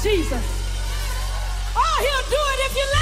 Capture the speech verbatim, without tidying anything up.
Jesus. Oh, he'll do it if you let